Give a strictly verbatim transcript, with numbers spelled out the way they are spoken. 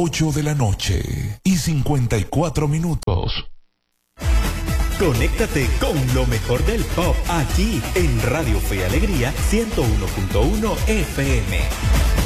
ocho de la noche y cincuenta y cuatro minutos. Conéctate con lo mejor del pop aquí en Radio Fe y Alegría ciento uno punto uno F M.